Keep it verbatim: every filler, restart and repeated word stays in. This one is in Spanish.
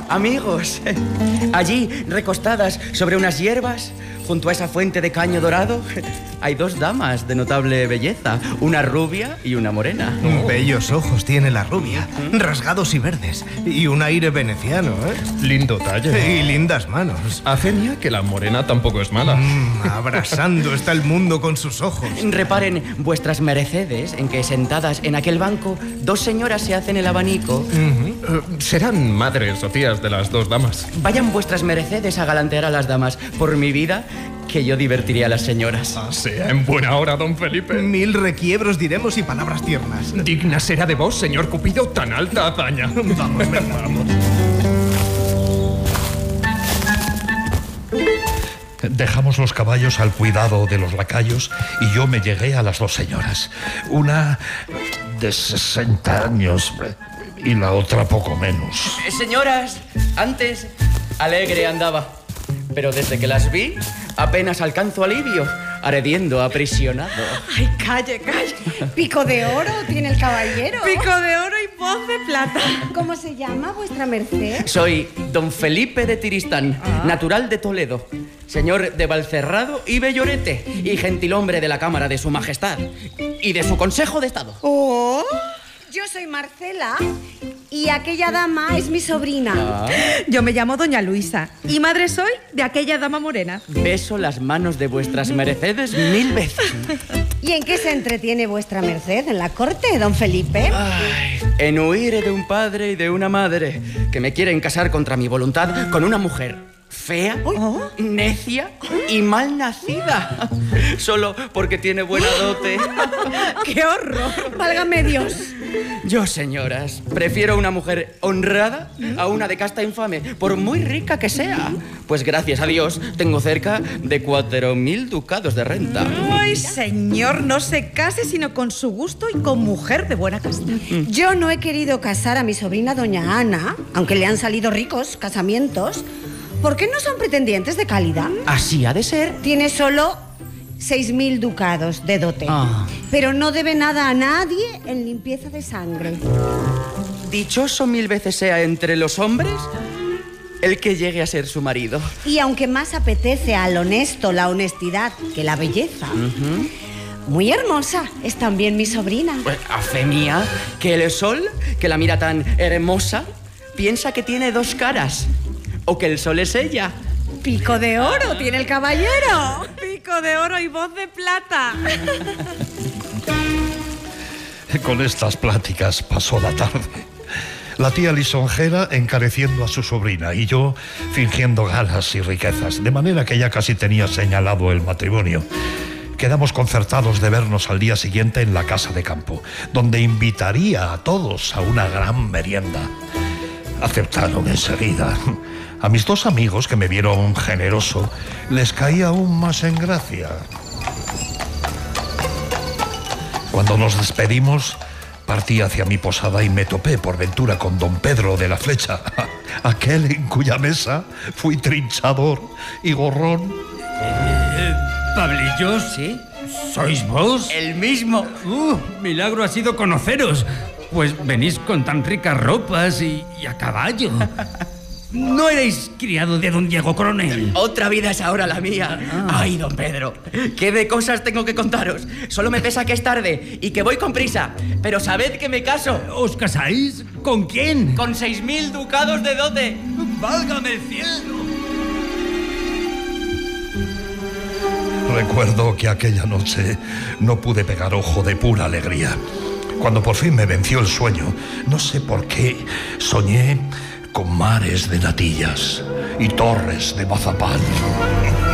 amigos, allí, recostadas sobre unas hierbas, junto a esa fuente de caño dorado, hay dos damas de notable belleza, una rubia y una morena. Oh. Bellos ojos tiene la rubia, rasgados y verdes, y un aire veneciano, ¿eh? Lindo talle. Y lindas manos. A fe mía que la morena tampoco es mala. Mm, abrasando está el mundo con sus ojos. Reparen vuestras mercedes en que sentadas en aquel banco, dos señoras se hacen el abanico. Uh-huh. uh, serán madres o tías de las dos damas. Vayan vuestras mercedes a galantear a las damas. Por mi vida, que yo divertiría a las señoras. Ah, sea en buena hora, don Felipe. Mil requiebros diremos y palabras tiernas. Digna será de vos, señor Cupido, tan alta hazaña. Vamos, ven, vamos. Dejamos los caballos al cuidado de los lacayos y yo me llegué a las dos señoras. Una de sesenta años y la otra poco menos. Eh, señoras, antes alegre andaba, pero desde que las vi apenas alcanzo alivio, ardiendo aprisionado. Ay, calle, calle. Pico de oro tiene el caballero. Pico de oro y voz de plata. ¿Cómo se llama vuestra merced? Soy don Felipe de Tiristán, ah. natural de Toledo, señor de Valcerrado y Bellorete, y gentilhombre de la Cámara de su Majestad y de su Consejo de Estado. Oh, yo soy Marcela y aquella dama es mi sobrina. Ah. Yo me llamo doña Luisa y madre soy de aquella dama morena. Beso las manos de vuestras mercedes mil veces. ¿Y en qué se entretiene vuestra merced en la corte, don Felipe? Ay, en huir de un padre y de una madre que me quieren casar contra mi voluntad con una mujer fea, oh. necia y mal nacida, solo porque tiene buena dote. ¡Qué horror! Válgame Dios. Yo, señoras, prefiero una mujer honrada a una de casta infame, por muy rica que sea. Pues gracias a Dios tengo cerca de cuatro mil ducados de renta. Ay, señor, no se case sino con su gusto y con mujer de buena casta. Yo no he querido casar a mi sobrina doña Ana, aunque le han salido ricos casamientos. ¿Por qué no son pretendientes de calidad? Así ha de ser. Tiene solo seis mil ducados de dote, ah. pero no debe nada a nadie en limpieza de sangre. Dichoso mil veces sea entre los hombres el que llegue a ser su marido. Y aunque más apetece al honesto la honestidad que la belleza, uh-huh. muy hermosa es también mi sobrina. Pues, a fe mía, que el sol, que la mira tan hermosa, piensa que tiene dos caras. O que el sol es ella. Pico de oro tiene el caballero. Pico de oro y voz de plata. Con estas pláticas pasó la tarde. La tía lisonjera encareciendo a su sobrina y yo fingiendo galas y riquezas, de manera que ya casi tenía señalado el matrimonio. Quedamos concertados de vernos al día siguiente en la casa de campo, donde invitaría a todos a una gran merienda. Aceptaron enseguida. A mis dos amigos, que me vieron generoso, les caía aún más en gracia. Cuando nos despedimos, partí hacia mi posada y me topé por ventura con don Pedro de la Flecha, aquel en cuya mesa fui trinchador y gorrón. Eh, ¿Pablillos? ¿Sí? ¿Sois vos? El mismo. Uh, milagro ha sido conoceros. Pues venís con tan ricas ropas y, y a caballo. ¿No erais criado de don Diego Coronel? Otra vida es ahora la mía. Ah. Ay, don Pedro, qué de cosas tengo que contaros. Solo me pesa que es tarde y que voy con prisa. Pero sabed que me caso. ¿Os casáis? ¿Con quién? Con seis mil ducados de dote. ¡Válgame el cielo! Recuerdo que aquella noche no pude pegar ojo de pura alegría. Cuando por fin me venció el sueño, no sé por qué, soñé con mares de natillas y torres de mazapán.